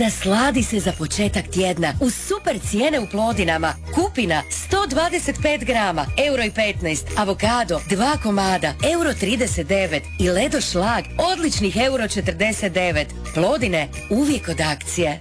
Zasladi se za početak tjedna uz super cijene u Plodinama. Kupina 125 grama, €1,15. Avokado 2 komada, €39. I Ledo šlag odličnih €49. Plodine uvijek od akcije.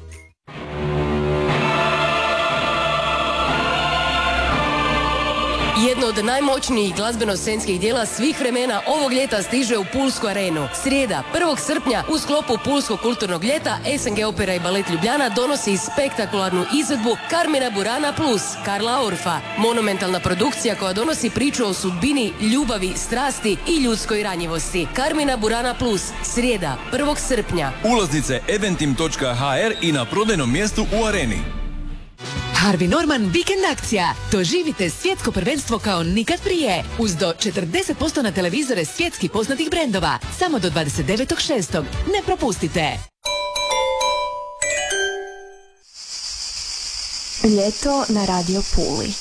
Jedno od najmoćnijih glazbeno-scenskih dijela svih vremena ovog ljeta stiže u Pulsku arenu. Srijeda, 1. srpnja, u sklopu Pulskog kulturnog ljeta, SNG Opera i Balet Ljubljana donosi spektakularnu izvedbu Carmina Burana plus Karla Orfa. Monumentalna produkcija koja donosi priču o sudbini, ljubavi, strasti i ljudskoj ranjivosti. Carmina Burana plus, srijeda, 1. srpnja. Ulaznice eventim.hr i na prodajnom mjestu u areni. Harvey Norman Weekend akcija. Doživite svjetsko prvenstvo kao nikad prije. Uz do 40% na televizore svjetski poznatih brendova. Samo do 29.6. Ne propustite. Ljeto na Radio Puli.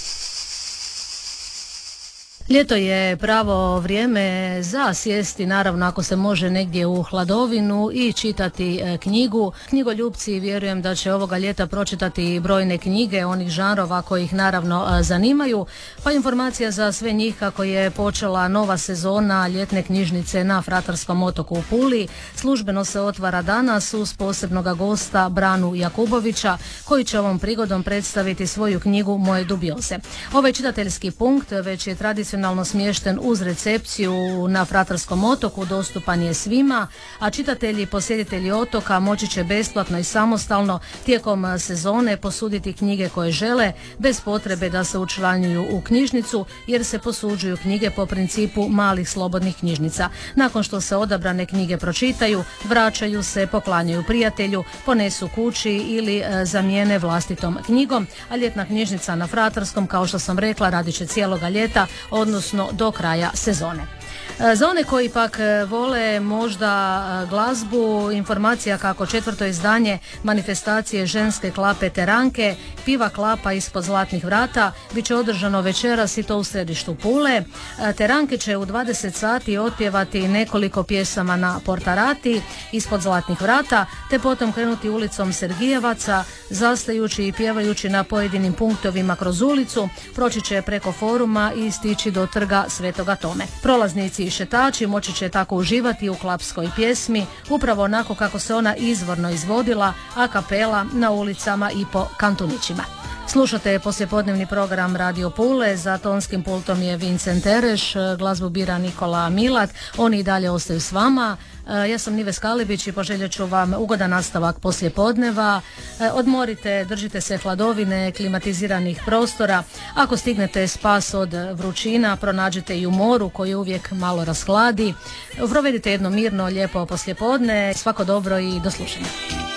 Ljeto je pravo vrijeme za sjesti, naravno ako se može negdje u hladovinu i čitati knjigu. Knjigoljupci vjerujem da će ovoga ljeta pročitati brojne knjige onih žanrova koji ih naravno zanimaju. Pa informacija za sve njih kako je počela nova sezona ljetne knjižnice na Fratarskom otoku u Puli. Službeno se otvara danas uz posebnog gosta Branu Jakubovića koji će ovom prigodom predstaviti svoju knjigu Moje dubioze. Ovaj čitateljski punkt već je tradicionalno smješten uz recepciju na Fratarskom otoku, dostupan je svima, a čitatelji i posjetitelji otoka moći će besplatno i samostalno tijekom sezone posuditi knjige koje žele, bez potrebe da se učlanjuju u knjižnicu, jer se posuđuju knjige po principu malih slobodnih knjižnica. Nakon što se odabrane knjige pročitaju, vraćaju se, poklanjaju prijatelju, ponesu kući ili zamijene vlastitom knjigom, a ljetna knjižnica na Fratarskom, kao što sam rekla, radit će cijeloga ljeta, odnosno do kraja sezone. Za one koji pak vole možda glazbu, informacija kako 4. izdanje manifestacije ženske klape Teranke, Piva klapa ispod zlatnih vrata, bit će održano večeras i to u središtu Pule. Teranke će u 20 sati otpjevati nekoliko pjesama na Portarati ispod zlatnih vrata, te potom krenuti ulicom Sergijevaca, zastajući i pjevajući na pojedinim punktovima kroz ulicu, proći će preko foruma i stići do trga Svetoga Tome. Prolaznici i šetači moći će tako uživati u klapskoj pjesmi, upravo onako kako se ona izvorno izvodila, a kapela na ulicama i po kantunićima. Slušate poslijepodnevni program Radio Pule, za tonskim pultom je Vincent Tereš, glazbu bira Nikola Milat, oni i dalje ostaju s vama. Ja sam Nive Skalibić i poželjet ću vam ugodan nastavak poslijepodneva. Odmorite, držite se hladovine, klimatiziranih prostora. Ako stignete spas od vrućina, pronađite i u moru koji uvijek malo rashladi. Provedite jedno mirno, lijepo poslijepodne. Svako dobro i do slušanja.